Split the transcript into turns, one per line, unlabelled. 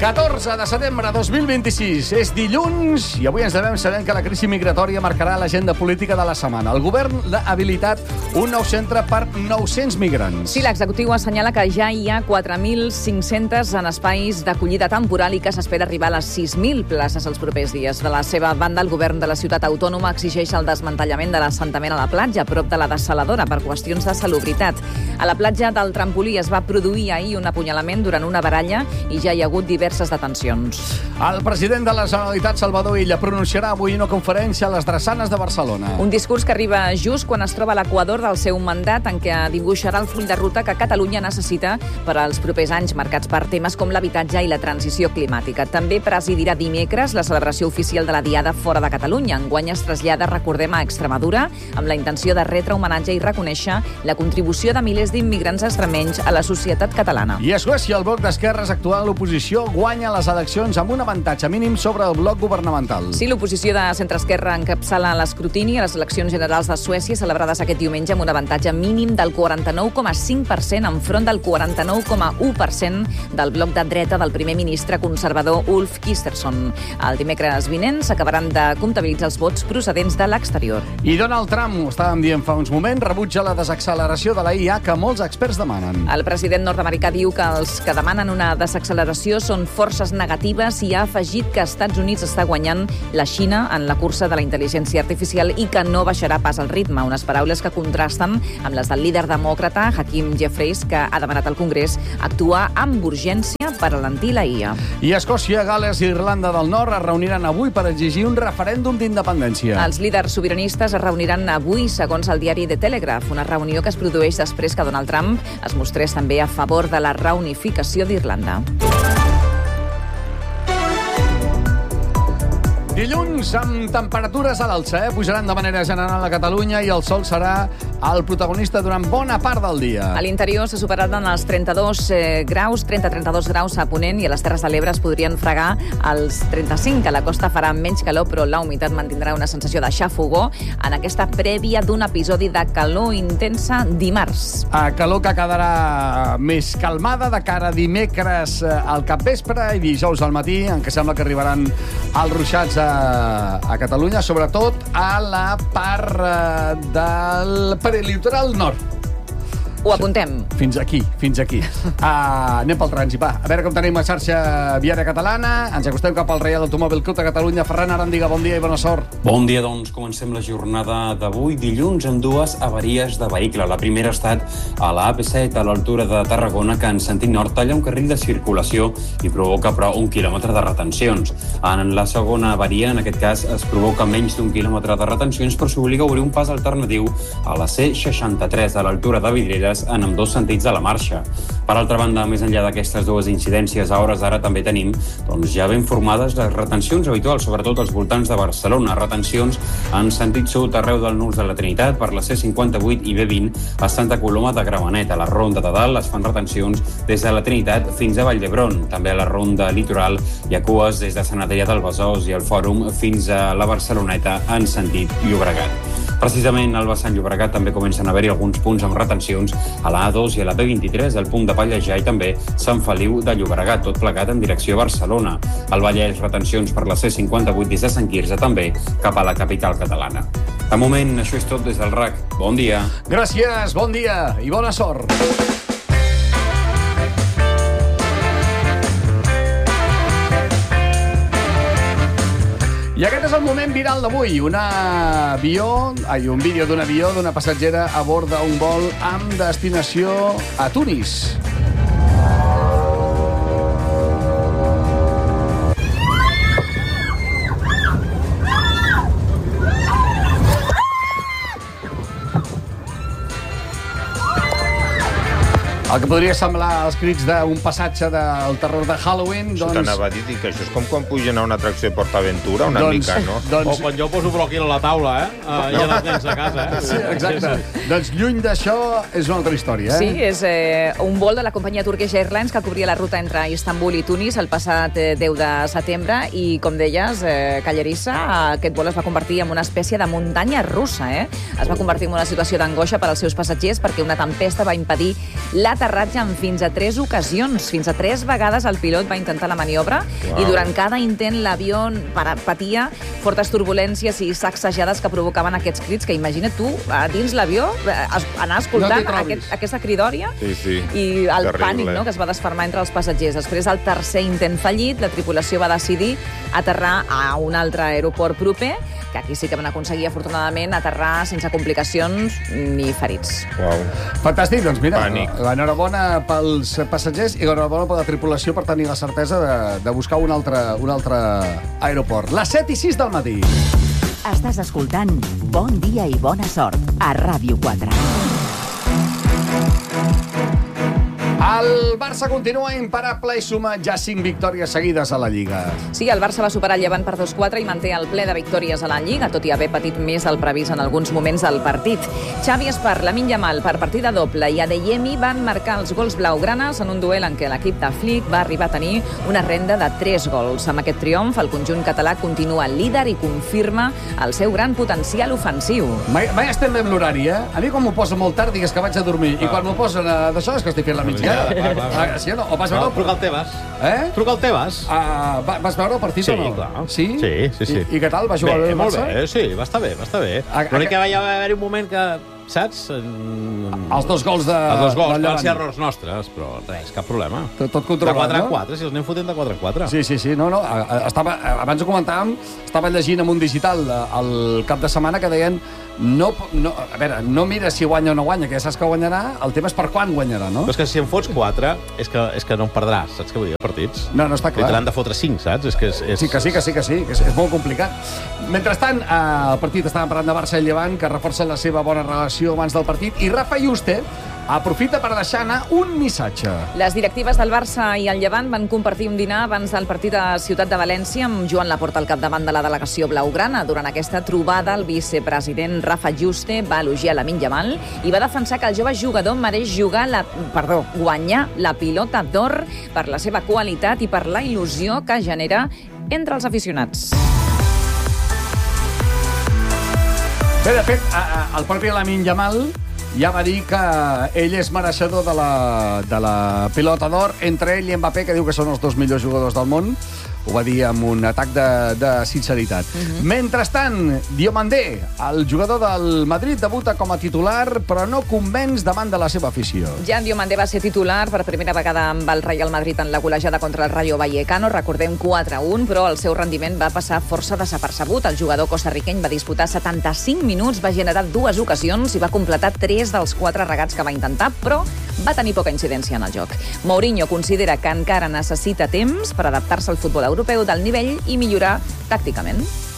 14 de setembre de 2026. És dilluns i avui ens devem sabent que la crisi migratòria marcarà l'agenda política de la setmana. El govern ha habilitat un nou centre per 900 migrants.
Sí, l'executiu assenyala que ja hi ha 4.500 en espais d'acollida temporal i que s'espera arribar a les 6.000 places els propers dies. De la seva banda, el govern de la ciutat autònoma exigeix el desmantellament de l'assentament a la platja, a prop de la dessaladora, per qüestions de salubritat. A la platja del Trampolí es va produir ahir un apunyalament durant una baralla i ja hi ha hagut diverses detencions.
El president de la Generalitat, Salvador Illa, pronunciarà avui una conferència a les Drassanes de Barcelona.
Un discurs que arriba just quan es troba a l'equador del seu mandat, en què dibuixarà el full de ruta que Catalunya necessita per als propers anys, marcats per temes com l'habitatge i la transició climàtica. També presidirà dimecres la celebració oficial de la Diada fora de Catalunya. Enguany es trasllada, recordem, a Extremadura, amb la intenció de retre homenatge i reconèixer la contribució de milers d'immigrants extremenys a la societat catalana.
I a Suècia, el bloc d'esquerres actual a l'oposició guanya les eleccions amb un avantatge mínim sobre el bloc governamental.
Sí, l'oposició de centre-esquerra encapçala l'escrutini a les eleccions generals de Suècia celebrades aquest diumenge amb un avantatge mínim del 49,5% enfront del 49,1% del bloc de dreta del primer ministre conservador Ulf Kristersson. El dimecres vinent s'acabaran de comptabilitzar els vots procedents de l'exterior.
I Donald Trump, ho estàvem dient fa uns moments, rebutja la desacceleració de la IA que molts experts demanen.
El president nord-americà diu que els que demanen una desacceleració són forces negatives i ha afegit que Estats Units està guanyant la Xina en la cursa de la intel·ligència artificial i que no baixarà pas el ritme. Unes paraules que contrasten amb les del líder demòcrata Hakeem Jeffries, que ha demanat al Congrés actuar amb urgència per alentir la IA.
I Escòcia, Gal·les i Irlanda del Nord es reuniran avui per exigir un referèndum d'independència.
Els líders sobiranistes es reuniran avui, segons el diari The Telegraph, una reunió que es produeix després que Donald Trump es mostrés també a favor de la reunificació d'Irlanda.
Dilluns amb temperatures a l'alça, pujaran de manera general a Catalunya i el sol serà el protagonista durant bona part del dia.
A l'interior se superaran els 32 graus, 30-32 graus a Ponent, i a les Terres de l'Ebre es podrien fregar els 35. A la costa farà menys calor, però la humitat mantindrà una sensació de xafogó en aquesta prèvia d'un episodi de calor intensa dimarts.
Calor que quedarà més calmada de cara a dimecres al capvespre i dijous al matí, en què sembla que arribaran els ruixats a Catalunya, sobretot a la part del prelitoral nord.
Ho apuntem.
Fins aquí. Anem pel trànsit, va. A veure com tenim la xarxa viària catalana. Ens acostem cap al Reial Automòbil Club de Catalunya. Ferran Arandiga, bon dia i bona sort.
Bon dia, doncs. Comencem la jornada d'avui, dilluns, amb dues avaries de vehicle. La primera ha estat a la AP7, a l'altura de Tarragona, que en sentit nord talla un carril de circulació i provoca, però, 1 quilòmetre de retencions. En la segona avaria, en aquest cas, es provoca menys d'1 quilòmetre de retencions, però s'obliga a obrir un pas alternatiu a la C63, a l'altura de Vidreres, en ambdós sentits de la marxa. Per altra banda, més enllà d'aquestes dues incidències, a hores d'ara també tenim ja ben formades les retencions habituals, sobretot als voltants de Barcelona. Retencions en sentit sud arreu del Nus de la Trinitat, per la C58 i B20 a Santa Coloma de Gramenet. A la Ronda de Dalt es fan retencions des de la Trinitat fins a Vall d'Hebron. També a la Ronda Litoral hi ha cues des de Sant Adrià del Besòs i el Fòrum fins a la Barceloneta en sentit Llobregat. Precisament al vessant Llobregat també comencen a haver-hi alguns punts amb retencions a la A2 i a la B23, al punt de Pallejà i també Sant Feliu de Llobregat, tot plegat en direcció a Barcelona. Al Vallès, retencions per la C58 des de Sant Quirze, també cap a la capital catalana. De moment, això és tot des del RAC. Bon dia.
Gràcies, bon dia i bona sort. I aquest és el moment viral d'avui. Un vídeo d'un avió d'una passatgera a bord d'un vol amb destinació a Tunis. El que podria semblar els crits d'un passatge del terror de Halloween,
Això t'anava a dir que això és com quan pugen a una atracció de PortAventura, una mica, no?
O quan jo poso bròquil a la taula, i a les nens a casa,
Sí, exacte. Sí. Doncs lluny d'això és una altra història,
Sí, és un vol de la companyia Turkish Airlines que cobria la ruta entre Istanbul i Tunis el passat 10 de setembre i, com deies, Callerissa, aquest vol es va convertir en una espècie de muntanya russa, Es va convertir en una situació d'angoixa per als seus passatgers perquè una tempesta va impedir la aterratge en fins a 3 ocasions. Fins a 3 vegades el pilot va intentar la maniobra i durant cada intent l'avió patia fortes turbulències i sacsejades que provocaven aquests crits, que imagina't tu, dins l'avió, anar escoltant aquesta cridòria i el pànic, no?, que es va desfermar entre els passatgers. Després del tercer intent fallit, la tripulació va decidir aterrar a un altre aeroport proper, que aquí sí que van aconseguir, afortunadament, aterrar sense complicacions ni ferits.
Fantàstic, doncs mira, enhorabona pels passatgers i enhorabona per la tripulació per tenir la certesa de buscar un altre aeroport. Les 7:06 del matí.
Estàs escoltant Bon dia i bona sort a Ràdio 4.
El Barça continua imparable i suma ja 5 victòries seguides a la Lliga.
Sí, el Barça va superar el Llevant per 2-4 i manté el ple de victòries a la Lliga, tot i haver patit més del previst en alguns moments del partit. Xavi Espar, Lamine Yamal per partida doble i Adeyemi van marcar els gols blaugranes en un duel en què l'equip de Flick va arribar a tenir una renda de 3 gols. Amb aquest triomf, el conjunt català continua líder i confirma el seu gran potencial ofensiu.
Mai estem bé amb l'horari, eh? A mi quan m'ho posa molt tard digues que vaig a dormir i quan m'ho posen d'això és que estic fent la migdiada. Sí o no? O vas veure...
Truca al Tebas.
Truca
al Tebas.
Vas veure el partit o no?
Sí, clar.
Sí?
Sí.
I què tal? Va jugar bé el Barça?
Molt bé, sí, va estar bé. L'únic que va haver un moment que, saps?
Els dos gols de...
Els dos gols, van ser errors nostres, però res, cap problema.
Tot controlat,
de 4-4, si els anem fotent de 4-4.
Sí, no. Abans ho comentàvem, estava llegint en un digital el cap de setmana que deien a veure, no mira si guanya o no guanya, que ja saps que guanyarà, el tema és per quan guanyarà, no?
Però és que si en fots 4, és que no en perdràs, saps què vull dir, partits?
No, està clar.
T'han de fotre 5, saps?
Sí, que és molt complicat. Mentrestant, el partit estàvem parlant de Barça i Llevant, que reforcen la seva bona relació abans del partit, i Rafa Yuste aprofita per deixar anar un missatge.
Les directives del Barça i el Llevant van compartir un dinar abans del partit a Ciutat de València amb Joan Laporta al capdavant de la delegació blaugrana. Durant aquesta trobada, el vicepresident Rafa Yuste va elogiar Lamine Yamal i va defensar que el jove jugador mereix guanyar la pilota d'or per la seva qualitat i per la il·lusió que genera entre els aficionats.
Bé, de fet, el propi Lamine Yamal ja va dir que ell és mereixedor de la pilota d'or, entre ell i Mbappé, que diu que són els 2 millors jugadors del món. Ho va dir amb un atac de sinceritat. Mentrestant, Diomandé, el jugador del Madrid, debuta com a titular, però no convenç davant de la seva afició.
Jan Diomandé va ser titular per primera vegada amb el Real Madrid en la golejada contra el Rayo Vallecano, recordem 4-1, però el seu rendiment va passar força desapercebut. El jugador costarriqueny va disputar 75 minuts, va generar 2 ocasions i va completar 3 dels 4 regats que va intentar, però va tenir poca incidència en el joc. Mourinho considera que encara necessita temps per adaptar-se al futbol europeu del nivell i millorar tàcticament.